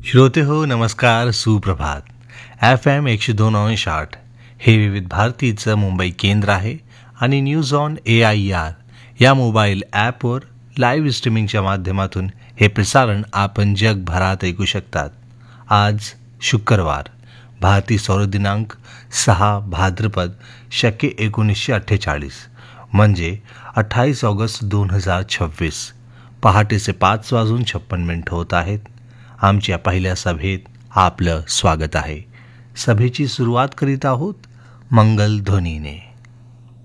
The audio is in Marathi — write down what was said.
श्रोते हो नमस्कार सुप्रभात. FM 102.8 हे विविध भारतीचं मुंबई केंद्र आहे आणि न्यूज ऑन AIR या मोबाईल ॲपवर लाईव्ह स्ट्रीमिंगच्या माध्यमातून हे प्रसारण आपण जगभरात ऐकू शकतात. आज शुक्रवार, भारतीय सौर दिनांक 6 भाद्रपद शके 1948 म्हणजे 28 ऑगस्ट 2026. पहाटेचे 5:56 होत आहेत. आमच्या पहिल्या सभेत आपलं स्वागत आहे. सभेची सुरुवात करीत आहोत मंगल ध्वनीने.